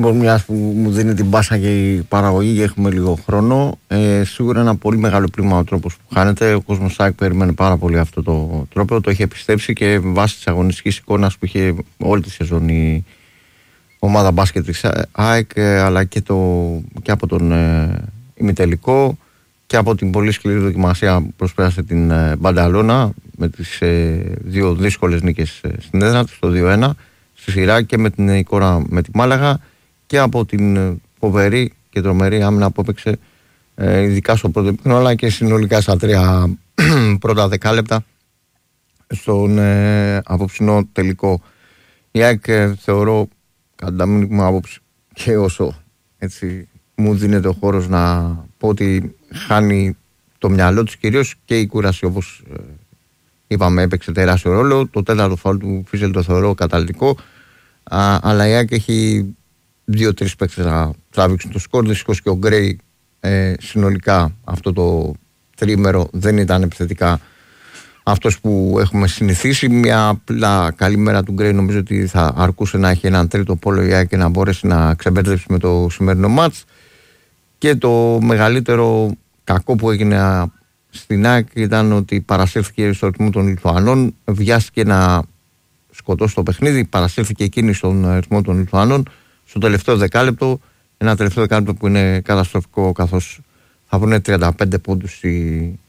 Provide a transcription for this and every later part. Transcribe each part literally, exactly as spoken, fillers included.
μιας που μου δίνει την πάσα και η παραγωγή και έχουμε λίγο χρόνο, ε, σίγουρα ένα πολύ μεγάλο πλήγμα ο τρόπος που χάνεται. Ο κόσμος ΑΕΚ περιμένει πάρα πολύ αυτό το τρόπο, το είχε πιστέψει και βάσει της αγωνιστικής εικόνας που είχε όλη τη σεζόν η ομάδα μπάσκετ της ΑΕΚ, αλλά και, το, και από τον ε, ημιτελικό και από την πολύ σκληρή δοκιμασία που προσπέρασε την ε, Μπανταλώνα με τις ε, δύο δύσκολες νίκες ε, στην έδρα του, το δύο ένα στη σειρά, και με την εικόνα με τη Μάλαγα, και από την φοβερή και τρομερή άμυνα που έπαιξε ε, ειδικά στο πρώτο επίπεδο, αλλά και συνολικά στα τρία πρώτα δεκάλεπτα στον ε, απόψινό τελικό. Η ΑΕΚ ε, θεωρώ, κατά την μου άποψη, και όσο έτσι μου δίνεται ο χώρος να πω, ότι χάνει το μυαλό της, κυρίως και η κούραση, όπως ε, είπαμε, έπαιξε τεράστιο ρόλο. Το τέταρτο φάουλ του Φίζελ το θεωρώ καταλυτικό, α, αλλά η ΑΕΚ έχει δύο-τρεις παίκτες να τραβήξουν το σκορ. Δυστυχώς και ο Γκρέι ε, συνολικά αυτό το τρίμερο δεν ήταν επιθετικά αυτός που έχουμε συνηθίσει. Μια απλά καλή μέρα του Γκρέι νομίζω ότι θα αρκούσε να έχει έναν τρίτο πόλο η ΑΕΚ και να μπορέσει να ξεμπέρδεψει με το σημερινό μάτς. Και το μεγαλύτερο κακό που έγινε στην ΑΕΚ ήταν ότι παρασύρθηκε στο ρυθμό των Λιθουανών, βιάστηκε να σκοτώσει το παιχνίδι, παρασύρθηκε εκείνη στον ρυθμό των Λιθουανών στο τελευταίο δεκάλεπτο. Ένα τελευταίο δεκάλεπτο που είναι καταστροφικό, καθώς θα βρουν τριάντα πέντε πόντους οι,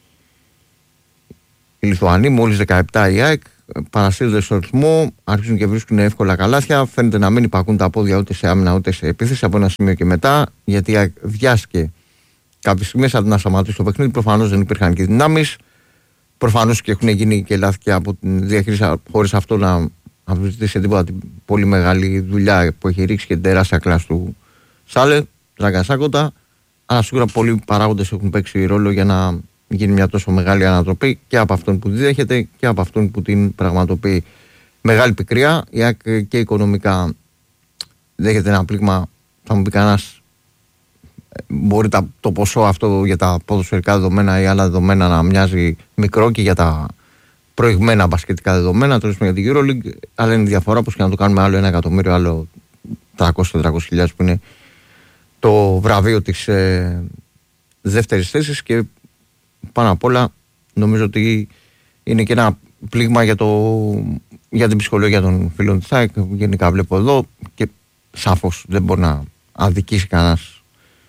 οι Λιθουανοί, μόλις δεκαεπτά η ΑΕΚ. Παρασύρονται στο ρυθμό, αρχίζουν και βρίσκουν εύκολα καλάθια. Φαίνεται να μην υπακούν τα πόδια ούτε σε άμυνα ούτε σε επίθεση από ένα σημείο και μετά, γιατί η ΑΕΚ βιάστηκε κάποιες στιγμές αντί να σταματήσει το παιχνίδι. Προφανώς δεν υπήρχαν και δυνάμεις. Προφανώς και έχουν γίνει και λάθη και από την διαχείριση, χωρίς αυτό να αμφισβητήσει τίποτα την πολύ μεγάλη δουλειά που έχει ρίξει και την τεράστια κλάση του Σάλε, Τραγκασάκοτα. Αλλά σίγουρα πολλοί παράγοντες έχουν παίξει ρόλο για να γίνει μια τόσο μεγάλη ανατροπή, και από αυτόν που τη δέχεται και από αυτόν που την πραγματοποιεί. Μεγάλη πικρία. Η ΑΕΚ και οικονομικά δέχεται ένα πλήγμα. Θα μου πει κανένας, μπορεί τα, το ποσό αυτό για τα ποδοσφαιρικά δεδομένα ή άλλα δεδομένα να μοιάζει μικρό και για τα προηγμένα μπασκετικά δεδομένα, τέλος για την EuroLeague, αλλά είναι διαφορά, πως και να το κάνουμε άλλο ένα εκατομμύριο, άλλο τριακόσιες με τετρακόσιες χιλιάδες που είναι το βραβείο της ε, δεύτερης θέσης. Και πάνω απ' όλα νομίζω ότι είναι και ένα πλήγμα για, το, για την ψυχολογία των φίλων της ΑΕΚ. Γενικά βλέπω εδώ, και σαφώς δεν μπορεί να αδικήσει κανένας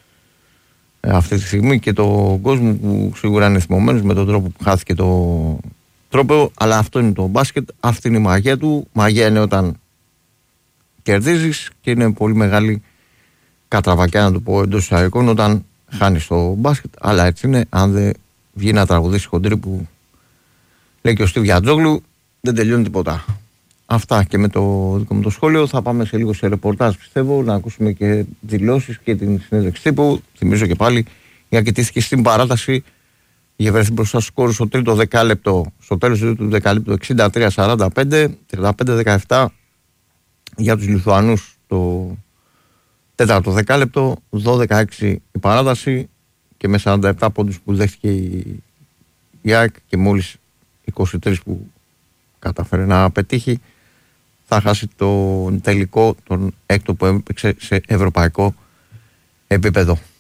ε, αυτή τη στιγμή και τον κόσμο που σίγουρα είναι θυμωμένος με τον τρόπο που χάθηκε το τρόπο, αλλά αυτό είναι το μπάσκετ, αυτή είναι η μαγεία του. Μαγεία είναι όταν κερδίζεις, και είναι πολύ μεγάλη κατραβακιά, να το πω εντός εισαγωγικών, όταν χάνεις το μπάσκετ. Αλλά έτσι είναι, αν δεν βγει να τραγουδήσει χοντρή που λέει και ο Στίβ Γιατζόγλου, δεν τελειώνει τίποτα. Αυτά και με το δικό μου το σχόλιο. Θα πάμε σε λίγο σε ρεπορτάζ, πιστεύω, να ακούσουμε και δηλώσεις και την συνέντευξη τύπου. Θυμίζω και πάλι, για κοιτήθηκε στην παράταση, είχε βρεθεί μπροστά στους σκόρους στο τρίτο δεκάλεπτο, στο τέλος του δεκαλέπτου εξήντα τρία σαράντα πέντε, τριάντα πέντε δεκαεπτά για τους Λιθουανούς το τέταρτο δεκάλεπτο, δώδεκα έξι η παράταση, και με σαράντα επτά πόντους που δέχτηκε η, η ΑΕΚ και μόλις είκοσι τρεις που κατάφερε να πετύχει, θα χάσει το τελικό, τον έκτο που έπαιξε σε ευρωπαϊκό επίπεδο.